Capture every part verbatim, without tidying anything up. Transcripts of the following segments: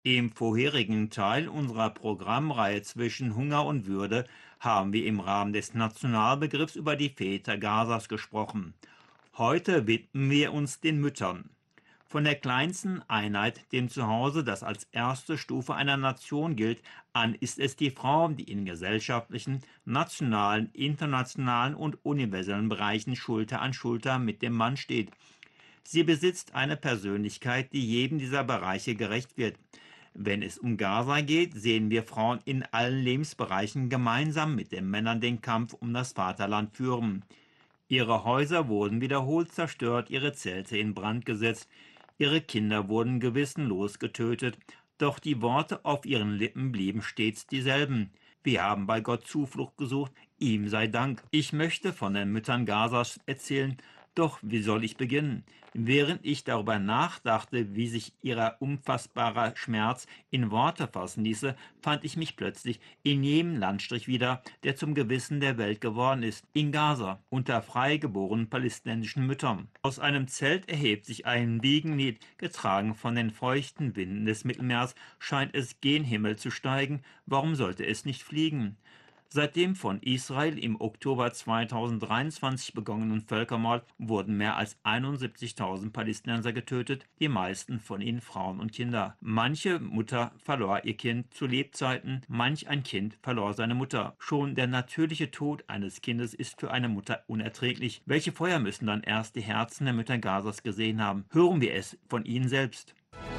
Im vorherigen Teil unserer Programmreihe zwischen Hunger und Würde haben wir im Rahmen des Nationalbegriffs über die Väter Gazas gesprochen. Heute widmen wir uns den Müttern. Von der kleinsten Einheit, dem Zuhause, das als erste Stufe einer Nation gilt, an ist es die Frau, die in gesellschaftlichen, nationalen, internationalen und universellen Bereichen Schulter an Schulter mit dem Mann steht. Sie besitzt eine Persönlichkeit, die jedem dieser Bereiche gerecht wird. Wenn es um Gaza geht, sehen wir Frauen in allen Lebensbereichen gemeinsam mit den Männern den Kampf um das Vaterland führen. Ihre Häuser wurden wiederholt zerstört, ihre Zelte in Brand gesetzt, ihre Kinder wurden gewissenlos getötet, doch die Worte auf ihren Lippen blieben stets dieselben. Wir haben bei Gott Zuflucht gesucht, ihm sei Dank. Ich möchte von den Müttern Gazas erzählen, doch wie soll ich beginnen? Während ich darüber nachdachte, wie sich ihr unfassbarer Schmerz in Worte fassen ließe, fand ich mich plötzlich in jedem Landstrich wieder, der zum Gewissen der Welt geworden ist, in Gaza, unter freigeborenen palästinensischen Müttern. Aus einem Zelt erhebt sich ein Wiegenlied, getragen von den feuchten Winden des Mittelmeers, scheint es gen Himmel zu steigen, warum sollte es nicht fliegen? Seit dem von Israel im Oktober zweitausenddreiundzwanzig begonnenen Völkermord wurden mehr als einundsiebzigtausend Palästinenser getötet, die meisten von ihnen Frauen und Kinder. Manche Mutter verlor ihr Kind zu Lebzeiten, manch ein Kind verlor seine Mutter. Schon der natürliche Tod eines Kindes ist für eine Mutter unerträglich. Welche Feuer müssen dann erst die Herzen der Mütter Gazas gesehen haben? Hören wir es von ihnen selbst.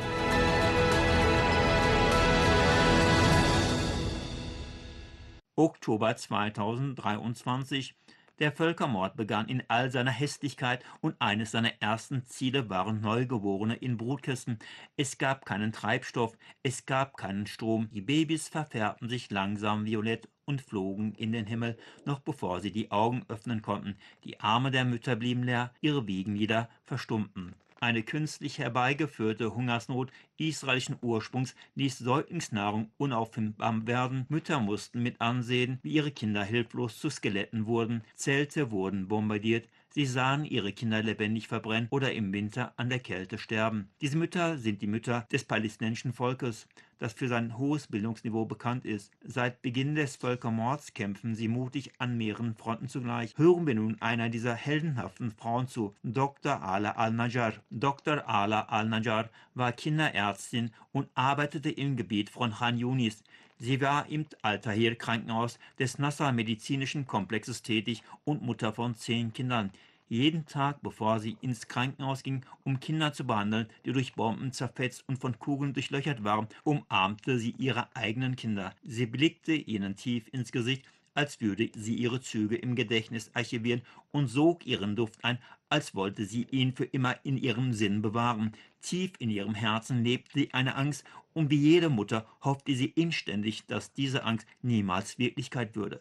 Oktober zweitausenddreiundzwanzig. Der Völkermord begann in all seiner Hässlichkeit und eines seiner ersten Ziele waren Neugeborene in Brutkästen. Es gab keinen Treibstoff, es gab keinen Strom. Die Babys verfärbten sich langsam violett und flogen in den Himmel, noch bevor sie die Augen öffnen konnten. Die Arme der Mütter blieben leer, ihre Wiegenlieder verstummten. Eine künstlich herbeigeführte Hungersnot israelischen Ursprungs ließ Säuglingsnahrung unauffindbar werden. Mütter mussten mit ansehen, wie ihre Kinder hilflos zu Skeletten wurden. Zelte wurden bombardiert. Sie sahen ihre Kinder lebendig verbrennen oder im Winter an der Kälte sterben. Diese Mütter sind die Mütter des palästinensischen Volkes, das für sein hohes Bildungsniveau bekannt ist. Seit Beginn des Völkermords kämpfen sie mutig an mehreren Fronten zugleich. Hören wir nun einer dieser heldenhaften Frauen zu, Doktor Ala al-Najjar. Doktor Ala al-Najjar war Kinderärztin und arbeitete im Gebiet von Khan Yunis. Sie war im Al-Tahir-Krankenhaus des Nasser-medizinischen Komplexes tätig und Mutter von zehn Kindern. Jeden Tag, bevor sie ins Krankenhaus ging, um Kinder zu behandeln, die durch Bomben zerfetzt und von Kugeln durchlöchert waren, umarmte sie ihre eigenen Kinder. Sie blickte ihnen tief ins Gesicht, als würde sie ihre Züge im Gedächtnis archivieren und sog ihren Duft ein, als wollte sie ihn für immer in ihrem Sinn bewahren. Tief in ihrem Herzen lebte sie eine Angst, und wie jede Mutter hoffte sie inständig, dass diese Angst niemals Wirklichkeit würde.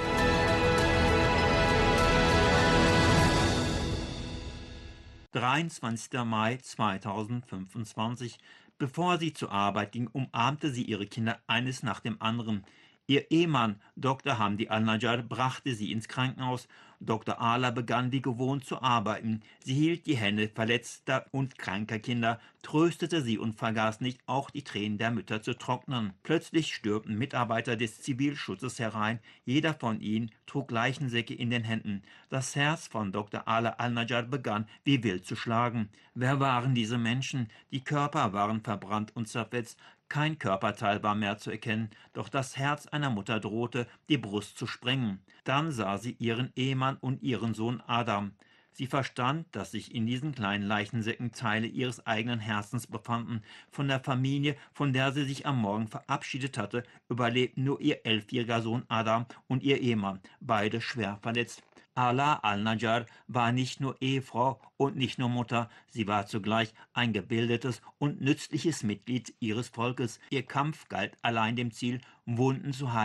dreiundzwanzigster Mai zweitausendfünfundzwanzig. Bevor sie zur Arbeit ging, umarmte sie ihre Kinder eines nach dem anderen. Ihr Ehemann, Doktor Hamdi al-Najjar, brachte sie ins Krankenhaus. Doktor Ala begann wie gewohnt zu arbeiten. Sie hielt die Hände verletzter und kranker Kinder, tröstete sie und vergaß nicht, auch die Tränen der Mütter zu trocknen. Plötzlich stürmten Mitarbeiter des Zivilschutzes herein. Jeder von ihnen trug Leichensäcke in den Händen. Das Herz von Doktor Ala al-Najjar begann wie wild zu schlagen. Wer waren diese Menschen? Die Körper waren verbrannt und zerfetzt. Kein Körperteil war mehr zu erkennen, doch das Herz einer Mutter drohte, die Brust zu sprengen. Dann sah sie ihren Ehemann und ihren Sohn Adam. Sie verstand, dass sich in diesen kleinen Leichensäcken Teile ihres eigenen Herzens befanden. Von der Familie, von der sie sich am Morgen verabschiedet hatte, überlebten nur ihr elfjähriger Sohn Adam und ihr Ehemann, beide schwer verletzt. Ala al-Najjar war nicht nur Ehefrau und nicht nur Mutter, sie war zugleich ein gebildetes und nützliches Mitglied ihres Volkes. Ihr Kampf galt allein dem Ziel, Wunden zu heilen